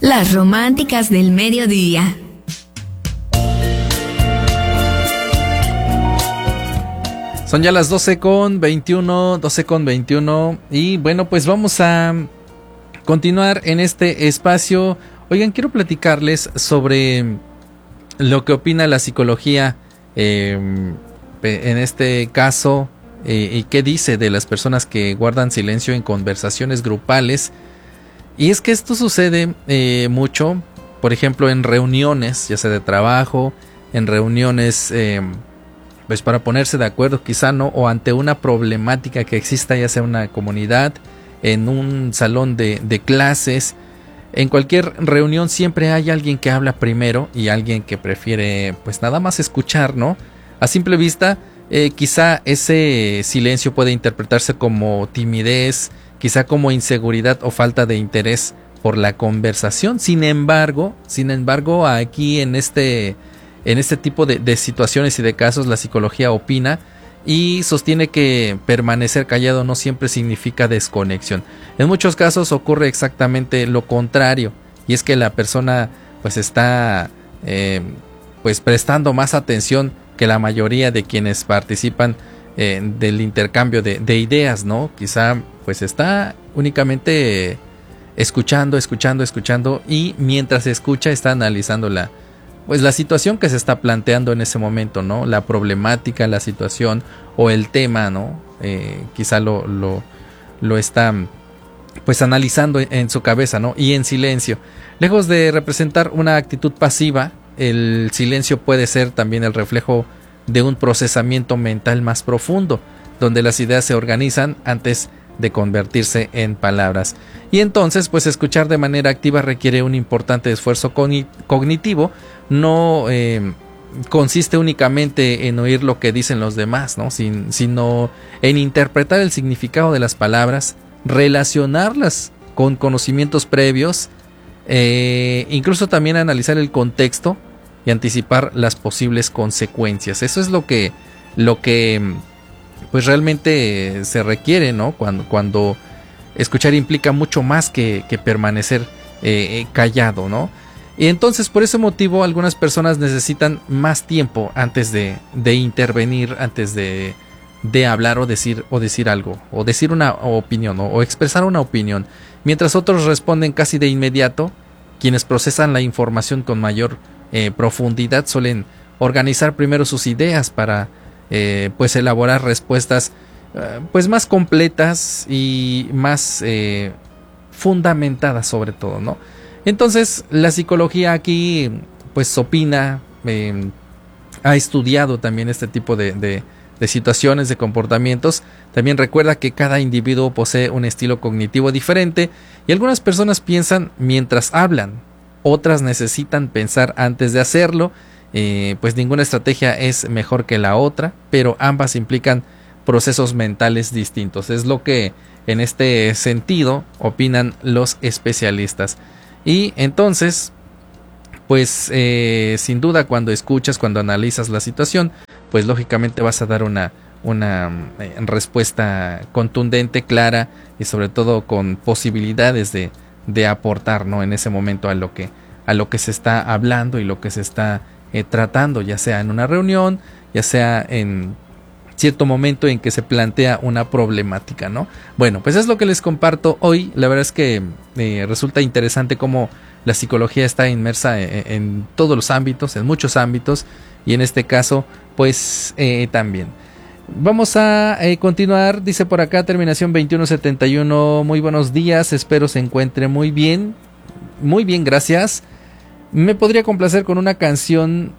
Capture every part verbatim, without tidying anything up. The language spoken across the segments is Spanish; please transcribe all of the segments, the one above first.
Las románticas del mediodía. Son ya las doce con veintiuno, doce con veintiuno y bueno, pues vamos a continuar en este espacio. Oigan, quiero platicarles sobre lo que opina la psicología eh, en este caso eh, y qué dice de las personas que guardan silencio en conversaciones grupales. Y es que esto sucede eh, mucho, por ejemplo, en reuniones, ya sea de trabajo, en reuniones eh, pues para ponerse de acuerdo quizá, ¿no? O ante una problemática que exista, ya sea una comunidad, en un salón de, de clases. En cualquier reunión siempre hay alguien que habla primero y alguien que prefiere pues nada más escuchar, ¿no? A simple vista, eh, quizá ese silencio puede interpretarse como timidez, quizá como inseguridad o falta de interés por la conversación. Sin embargo, sin embargo, aquí en este, en este tipo de, de situaciones y de casos, la psicología opina y sostiene que permanecer callado no siempre significa desconexión. En muchos casos ocurre exactamente lo contrario, y es que la persona pues está eh, pues prestando más atención que la mayoría de quienes participan eh, del intercambio de, de ideas, ¿no? Quizá pues está únicamente escuchando, escuchando, escuchando, y mientras escucha está analizando la pues la situación que se está planteando en ese momento, ¿no? La problemática, la situación o el tema, ¿no? Eh, quizá lo, lo, lo está pues analizando en su cabeza, ¿no? Y en silencio. Lejos de representar una actitud pasiva, el silencio puede ser también el reflejo de un procesamiento mental más profundo, donde las ideas se organizan antes de convertirse en palabras. Y entonces, pues escuchar de manera activa requiere un importante esfuerzo cognitivo. No eh, consiste únicamente en oír lo que dicen los demás, ¿no? Sin, sino en interpretar el significado de las palabras, relacionarlas con conocimientos previos, eh, incluso también analizar el contexto y anticipar las posibles consecuencias. Eso es lo que, lo que pues realmente se requiere, ¿no? Cuando, cuando escuchar implica mucho más que, que permanecer eh, callado, ¿no? Y entonces por ese motivo algunas personas necesitan más tiempo antes de, de intervenir, antes de, de hablar o decir, o decir algo, o decir una opinión, o, o expresar una opinión, mientras otros responden casi de inmediato. Quienes procesan la información con mayor eh, profundidad suelen organizar primero sus ideas para eh, pues elaborar respuestas eh, pues más completas y más eh, fundamentadas sobre todo, ¿no? Entonces la psicología aquí pues opina, eh, ha estudiado también este tipo de, de, de situaciones, de comportamientos. También recuerda que cada individuo posee un estilo cognitivo diferente y algunas personas piensan mientras hablan, otras necesitan pensar antes de hacerlo. Eh, pues ninguna estrategia es mejor que la otra, pero ambas implican procesos mentales distintos. Es lo que en este sentido opinan los especialistas. Y entonces, pues eh, sin duda cuando escuchas, cuando analizas la situación, pues lógicamente vas a dar una, una eh, respuesta contundente, clara y sobre todo con posibilidades de, de aportar, ¿no? En ese momento a lo que, a lo que se está hablando y lo que se está eh, tratando, ya sea en una reunión, ya sea en cierto momento en que se plantea una problemática, ¿no? Bueno, pues es lo que les comparto hoy. La verdad es que eh, resulta interesante cómo la psicología está inmersa en, en todos los ámbitos, en muchos ámbitos, y en este caso, pues eh, también. Vamos a eh, continuar, dice por acá, terminación veintiuno setenta y uno, muy buenos días, espero se encuentre muy bien, muy bien, gracias. Me podría complacer con una canción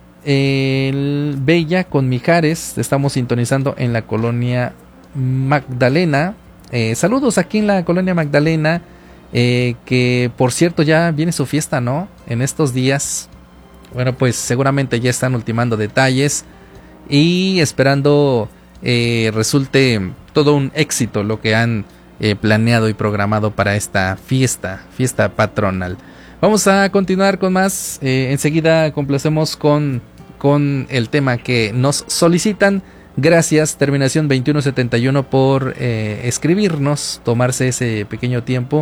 El Bella con Mijares. Estamos sintonizando en la colonia Magdalena. Eh, saludos aquí en la colonia Magdalena, eh, que por cierto ya viene su fiesta, ¿no? En estos días. Bueno, pues seguramente ya están ultimando detalles y esperando eh, resulte todo un éxito lo que han eh, planeado y programado para esta fiesta, fiesta patronal. Vamos a continuar con más. Eh, enseguida complacemos con con el tema que nos solicitan. Gracias, terminación veintiuno setenta y uno, por eh, escribirnos, tomarse ese pequeño tiempo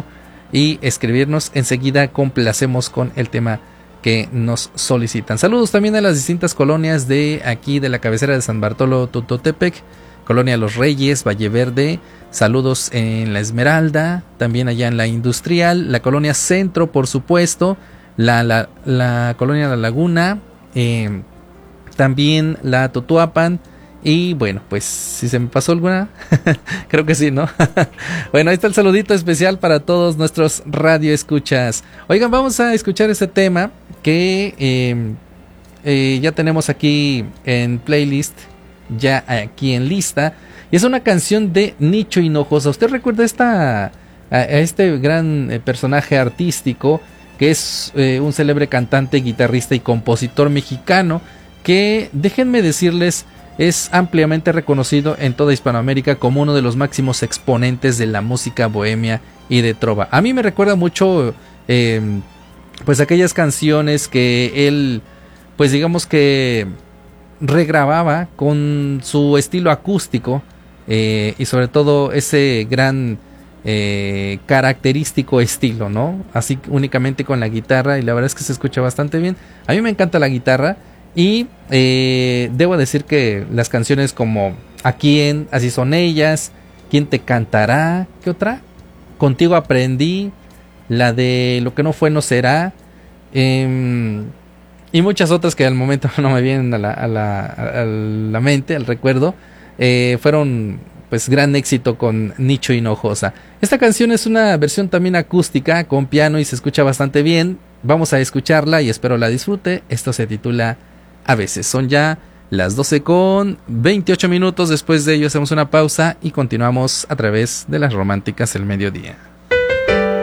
y escribirnos. Enseguida complacemos con el tema que nos solicitan. Saludos también a las distintas colonias de aquí de la cabecera de San Bartolo Tototepec, Colonia Los Reyes, Valle Verde. Saludos en La Esmeralda, también allá en la Industrial, la Colonia Centro, por supuesto, la, la, la Colonia La Laguna, eh, también la Totoapan. Y bueno, pues si se me pasó alguna, creo que sí, ¿no? Bueno, ahí está el saludito especial para todos nuestros radioescuchas. Oigan, vamos a escuchar este tema que eh, eh, ya tenemos aquí en playlist, ya aquí en lista. Y es una canción de Nicho Hinojosa. ¿Usted recuerda esta, a, a este gran eh, personaje artístico que es eh, un célebre cantante, guitarrista y compositor mexicano que, déjenme decirles, es ampliamente reconocido en toda Hispanoamérica como uno de los máximos exponentes de la música bohemia y de trova? A mí me recuerda mucho eh, pues aquellas canciones que él, pues digamos que regrababa con su estilo acústico. Eh, y sobre todo ese gran eh, característico estilo, ¿no? Así únicamente con la guitarra, y la verdad es que se escucha bastante bien. A mí me encanta la guitarra y eh, debo decir que las canciones como ¿A quién? Así son ellas, ¿Quién te cantará? ¿Qué otra? Contigo aprendí, la de Lo que no fue no será, eh, y muchas otras que al momento no me vienen a la, a la, a la mente, al recuerdo. Eh, fueron pues gran éxito con Nicho Hinojosa. Esta canción es una versión también acústica con piano y se escucha bastante bien. Vamos a escucharla y espero la disfrute. Esto se titula A veces. Son ya las doce con veintiocho minutos. Después de ello hacemos una pausa y continuamos a través de las románticas del mediodía.